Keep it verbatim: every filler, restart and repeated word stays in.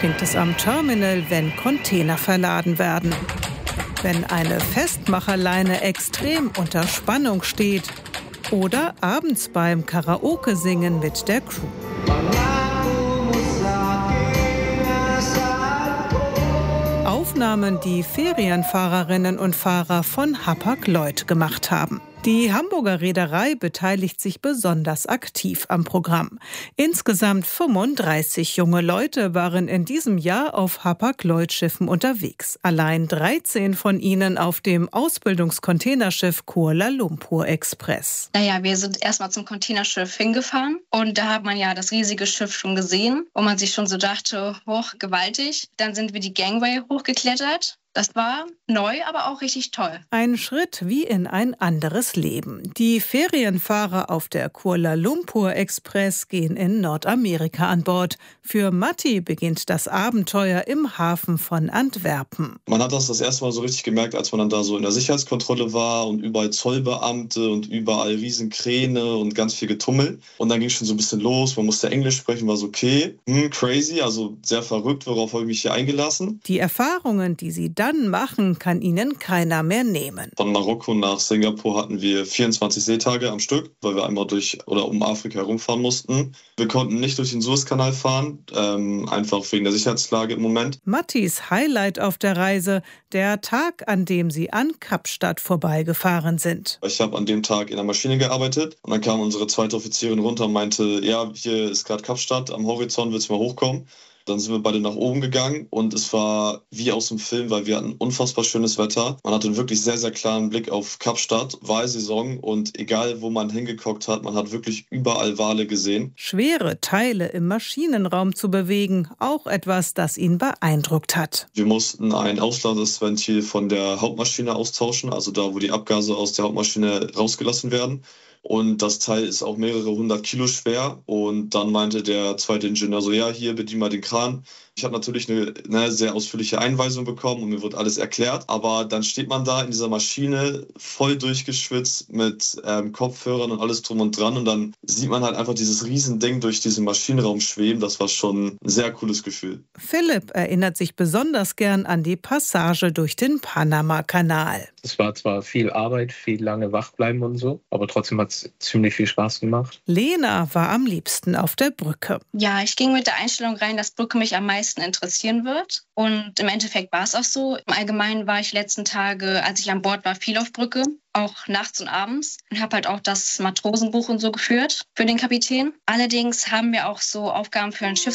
klingt es am Terminal, wenn Container verladen werden. Wenn eine Festmacherleine extrem unter Spannung steht oder abends beim Karaoke-Singen mit der Crew. Aufnahmen, die Ferienfahrerinnen und Fahrer von Hapag-Lloyd gemacht haben. Die Hamburger Reederei beteiligt sich besonders aktiv am Programm. Insgesamt fünfunddreißig junge Leute waren in diesem Jahr auf Hapag-Lloyd-Schiffen unterwegs. Allein dreizehn von ihnen auf dem Ausbildungscontainerschiff Kuala Lumpur Express. Naja, wir sind erstmal zum Containerschiff hingefahren und da hat man ja das riesige Schiff schon gesehen, wo man sich schon so dachte, hoch, gewaltig. Dann sind wir die Gangway hochgeklettert. Das war neu, aber auch richtig toll. Ein Schritt wie in ein anderes Leben. Die Ferienfahrer auf der Kuala Lumpur Express gehen in Nordamerika an Bord. Für Matti beginnt das Abenteuer im Hafen von Antwerpen. Man hat das das erste Mal so richtig gemerkt, als man dann da so in der Sicherheitskontrolle war und überall Zollbeamte und überall Riesenkräne und ganz viel Getummel. Und dann ging es schon so ein bisschen los. Man musste Englisch sprechen, war so okay, hm, crazy, also sehr verrückt, worauf habe ich mich hier eingelassen. Die Erfahrungen, die sie dann machen, kann ihnen keiner mehr nehmen. Von Marokko nach Singapur hatten wir vierundzwanzig Seetage am Stück, weil wir einmal durch oder um Afrika herumfahren mussten. Wir konnten nicht durch den Suezkanal fahren, ähm, einfach wegen der Sicherheitslage im Moment. Mattis Highlight auf der Reise, der Tag, an dem sie an Kapstadt vorbeigefahren sind. Ich habe an dem Tag in der Maschine gearbeitet und dann kam unsere zweite Offizierin runter und meinte, ja, hier ist gerade Kapstadt, am Horizont, willst du mal hochkommen? Dann sind wir beide nach oben gegangen und es war wie aus dem Film, weil wir hatten unfassbar schönes Wetter. Man hatte einen wirklich sehr, sehr klaren Blick auf Kapstadt, Walsaison und egal, wo man hingeguckt hat, man hat wirklich überall Wale gesehen. Schwere Teile im Maschinenraum zu bewegen, auch etwas, das ihn beeindruckt hat. Wir mussten ein Auslassventil von der Hauptmaschine austauschen, also da, wo die Abgase aus der Hauptmaschine rausgelassen werden. Und das Teil ist auch mehrere hundert Kilo schwer. Und dann meinte der zweite Ingenieur so, ja, hier, bedien mal den Kran. Ich habe natürlich eine, eine sehr ausführliche Einweisung bekommen und mir wird alles erklärt. Aber dann steht man da in dieser Maschine voll durchgeschwitzt mit ähm, Kopfhörern und alles drum und dran. Und dann sieht man halt einfach dieses Riesending durch diesen Maschinenraum schweben. Das war schon ein sehr cooles Gefühl. Philipp erinnert sich besonders gern an die Passage durch den Panama-Kanal. Es war zwar viel Arbeit, viel lange wach bleiben und so, aber trotzdem hat es ziemlich viel Spaß gemacht. Lena war am liebsten auf der Brücke. Ja, ich ging mit der Einstellung rein, dass Brücke mich am meisten interessieren wird. Und im Endeffekt war es auch so. Im Allgemeinen war ich die letzten Tage, als ich an Bord war, viel auf Brücke. Auch nachts und abends. Und habe halt auch das Matrosenbuch und so geführt für den Kapitän. Allerdings haben wir auch so Aufgaben für ein Schiff